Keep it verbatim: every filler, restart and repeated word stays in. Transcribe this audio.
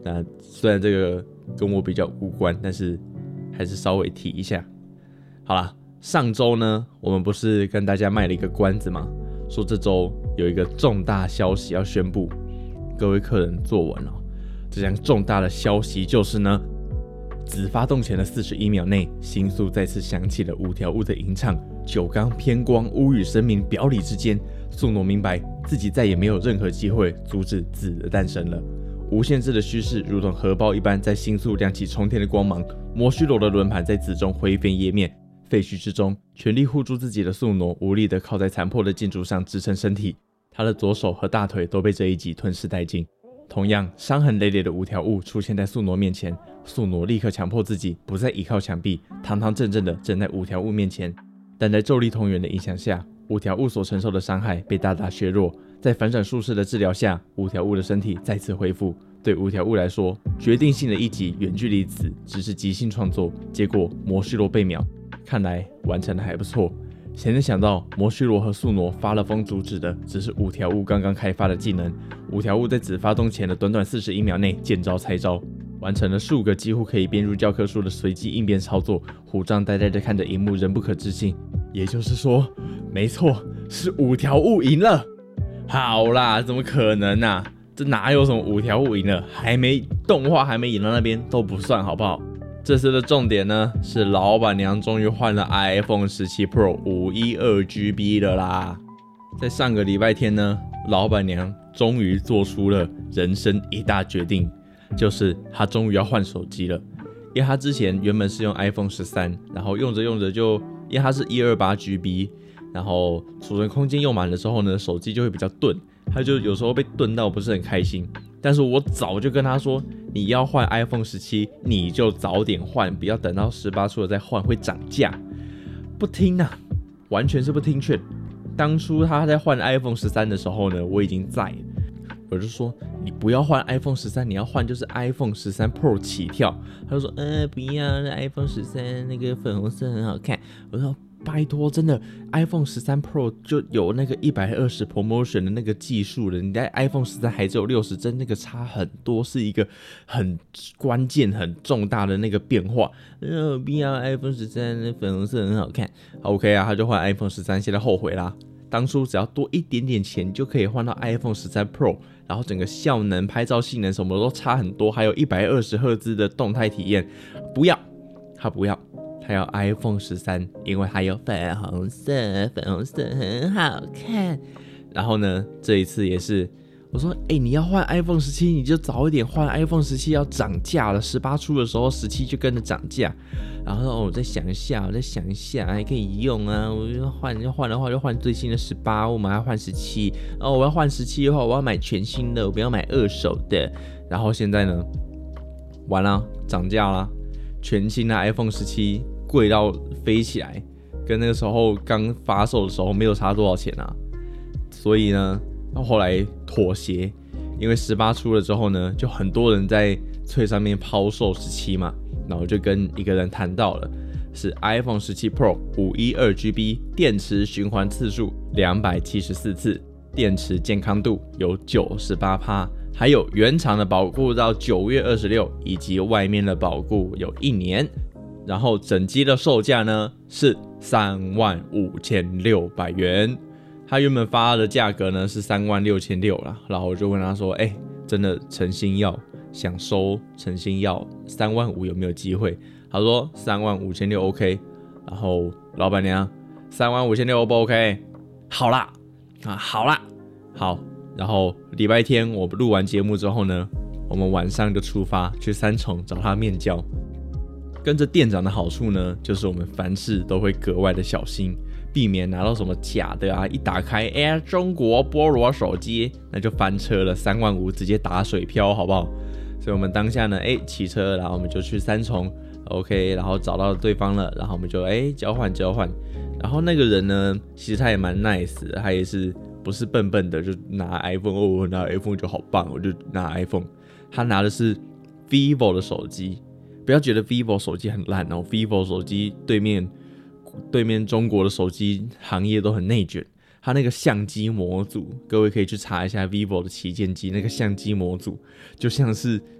那虽然这个跟我比较无关，但是还是稍微提一下。好啦，上周呢，我们不是跟大家卖了一个关子吗？说这周有一个重大消息要宣布，各位客人坐稳了。这项重大的消息就是呢，子发动前的四十一秒内，星宿再次响起了五条悟的吟唱，九罡偏光，乌与生明，表里之间，宿傩明白自己再也没有任何机会阻止子的诞生了。无限制的虚势如同荷包一般，在星宿亮起冲天的光芒。摩须罗的轮盘在子中灰飞烟灭，废墟之中，全力护住自己的宿傩无力地靠在残破的建筑上支撑身体，他的左手和大腿都被这一击吞噬殆尽。同样伤痕累累的五条悟出现在宿傩面前，宿傩立刻强迫自己不再倚靠墙壁，堂堂正正的站在五条悟面前。但在咒力同源的影响下，五条悟所承受的伤害被大大削弱。在反转术士的治疗下，五条悟的身体再次恢复。对五条悟来说，决定性的一击远距离子只是即兴创作，结果摩须罗被秒，看来完成的还不错。谁能想到摩须罗和宿傩发了疯阻止的只是五条悟刚刚开发的技能。五条悟在子发动前的短短四十一秒内见招拆招，完成了数个几乎可以编入教科书的随机应变操作。虎杖呆呆地看着荧幕，仍不可置信。也就是说，没错，是五条悟赢了。好啦，怎么可能啊？这哪有什么五条悟赢了？还没动画还没演到那边都不算，好不好？这次的重点呢，是老板娘终于换了 iPhone 十七 Pro 五一二 G B 了啦。在上个礼拜天呢，老板娘终于做出了人生一大决定，就是她终于要换手机了。因为她之前原本是用 iPhone 十三，然后用着用着就，因为它是一二八 G B， 然后储存空间用满了之后呢，手机就会比较钝，她就有时候被钝到不是很开心。但是我早就跟她说，你要换 iPhone 十七，你就早点换，不要等到十八出了再换，会涨价。不听啊，完全是不听劝。当初他在换 iPhone 十三的时候呢，我已经在了，我就说你不要换 iPhone 十三，你要换就是 iPhone 十三 Pro 起跳。他就说，呃，不要，那 iPhone 十三那个粉红色很好看。我说，拜托，真的 iPhone 十三 Pro 就有那个一百二十 promotion 的那个技术了，你在 iPhone 十三还只有六十帧，那个差很多，是一个很关键很重大的那个变化。呃，不要 iPhone 十三粉红色很好看。OK 啊，他就换 iPhone 十三，现在后悔啦。当初只要多一点点钱就可以换到 iPhone 十三 Pro， 然后整个效能、拍照性能什么都差很多，还有一百二十赫兹的动态体验。不要，他不要，他要 iPhone 十三，因为它有粉红色，粉红色很好看。然后呢，这一次也是，我说，哎、欸，你要换 iPhone 十七，你就早一点换 iPhone 十七要涨价了，十八出的时候十七就跟着涨价。然后、哦、我再想一下，我再想一下，还可以用啊。我要换，要换的话就换最新的十八，我们还要换十七。哦，我要换十七的话，我要买全新的，我不要买二手的。然后现在呢，完了，涨价啦，全新的 iPhone 十七贵到飞起来，跟那个时候刚发售的时候没有差多少钱啊。所以呢，后来妥协，因为十八出了之后呢，就很多人在脆上面抛售十七嘛。然后就跟一个人谈到了，是 iPhone 十七 Pro 五一二 G B， 电池循环次数两百七十四次，电池健康度有 百分之九十八， 还有原厂的保固到九月二十六，以及外面的保固有一年。然后整机的售价呢是三万五千六百元，他原本发的价格呢是三万六千六啦。然后我就问他说，哎、欸，真的诚心要想收，诚心要三万五有没有机会？他说三万五千六 OK， 然后老板娘三万五千六 O 不 OK？ 好啦，啊好啦，好。然后礼拜天我录完节目之后呢，我们晚上就出发去三重找他面交。跟着店长的好处呢，就是我们凡事都会格外的小心，避免拿到什么假的啊，一打开，哎呀，中国菠萝手机，那就翻车了，三万五直接打水漂，好不好？所以我们当下呢，哎，骑车，然后我们就去三重 ，OK， 然后找到对方了，然后我们就哎交换交换，然后那个人呢，其实他也蛮 nice 的，他也是不是笨笨的，就拿 iPhone， 哦，我拿 iPhone 就好棒，我就拿 iPhone， 他拿的是 vivo 的手机，不要觉得 vivo 手机很烂哦 ，vivo 手机对面对面中国的手机行业都很内卷。它那个相机模组，各位可以去查一下 vivo 的旗舰机，那个相机模组就像是